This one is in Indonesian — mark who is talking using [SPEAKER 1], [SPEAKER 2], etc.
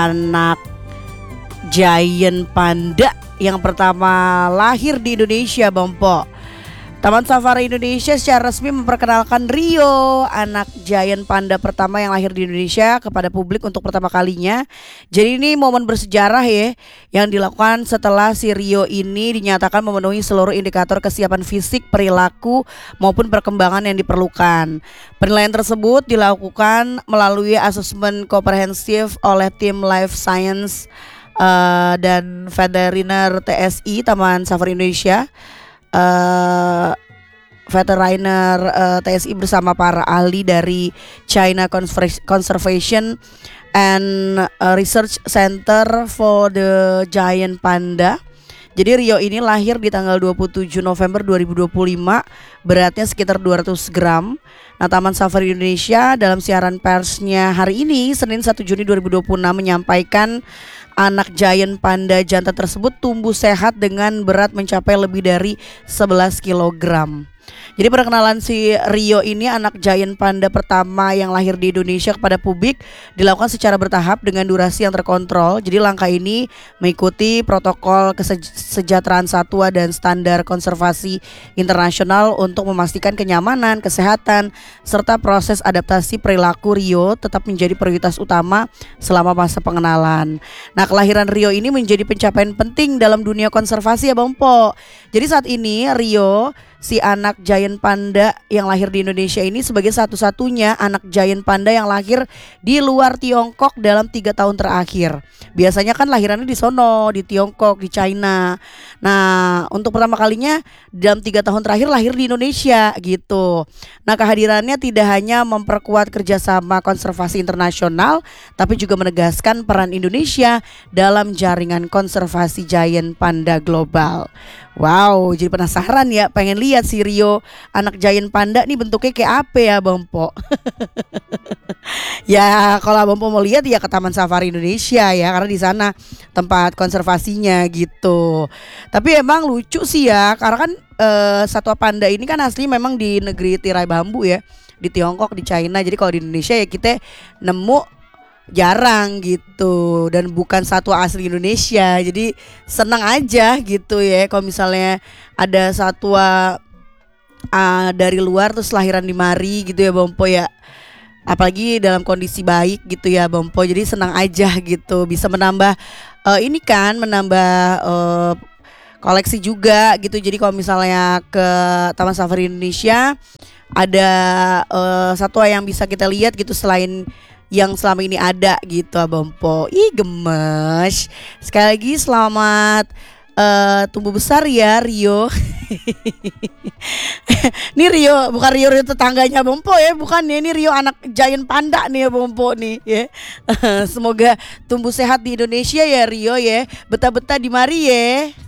[SPEAKER 1] anak giant panda yang pertama lahir di Indonesia, Bompo. Taman Safari Indonesia secara resmi memperkenalkan Rio, anak giant panda pertama yang lahir di Indonesia kepada publik untuk pertama kalinya. Jadi ini momen bersejarah ya, yang dilakukan setelah si Rio ini dinyatakan memenuhi seluruh indikator kesiapan fisik, perilaku maupun perkembangan yang diperlukan. Penilaian tersebut dilakukan melalui asesmen komprehensif oleh tim Life Science dan Veteriner TSI Taman Safari Indonesia. Veteriner TSI bersama para ahli dari China Conservation and Research Center for the Giant Panda. Jadi Rio ini lahir di tanggal 27 November 2025, beratnya sekitar 200 gram. Nah, Taman Safari Indonesia dalam siaran persnya hari ini, Senin 1 Juni 2026 menyampaikan anak giant panda jantan tersebut tumbuh sehat dengan berat mencapai lebih dari 11 kilogram. Jadi perkenalan si Rio ini, anak giant panda pertama yang lahir di Indonesia kepada publik, dilakukan secara bertahap dengan durasi yang terkontrol. Jadi langkah ini mengikuti protokol kesejahteraan satwa dan standar konservasi internasional untuk memastikan kenyamanan, kesehatan, serta proses adaptasi perilaku Rio tetap menjadi prioritas utama selama masa pengenalan. Nah, kelahiran Rio ini menjadi pencapaian penting dalam dunia konservasi ya, Bompo. Jadi saat ini Rio, si anak giant panda yang lahir di Indonesia ini, sebagai satu-satunya anak giant panda yang lahir di luar Tiongkok dalam 3 tahun terakhir. Biasanya kan lahirannya di sono, di Tiongkok, di China. Nah, untuk pertama kalinya dalam 3 tahun terakhir lahir di Indonesia gitu. Nah, kehadirannya tidak hanya memperkuat kerjasama konservasi internasional, tapi juga menegaskan peran Indonesia dalam jaringan konservasi giant panda global. Wow, jadi penasaran ya, pengen lihat si Rio anak giant panda nih bentuknya kayak apa ya, Bompo. Ya kalau Bompo mau lihat ya ke Taman Safari Indonesia ya, karena di sana tempat konservasinya gitu. Tapi emang lucu sih ya, karena kan satwa panda ini kan asli memang di negeri tirai bambu ya, di Tiongkok, di China. Jadi kalau di Indonesia ya kita nemu jarang gitu, dan bukan satwa asli Indonesia. Jadi senang aja gitu ya kalau misalnya ada satwa dari luar terus lahiran di mari gitu ya, Bompo ya. Apalagi dalam kondisi baik gitu ya, Bompo. Jadi senang aja gitu, bisa menambah menambah koleksi juga gitu. Jadi kalau misalnya ke Taman Safari Indonesia ada satwa yang bisa kita lihat gitu selain yang selama ini ada gitu, Bompo. Ih, gemes. Sekali lagi selamat tumbuh besar ya, Rio. Ini Rio, bukan Rio tetangganya Bompo ya, bukan ya. Ini Rio anak giant panda nih ya, Bompo nih ya. Semoga tumbuh sehat di Indonesia ya, Rio ya. Betah-betah di mari ya.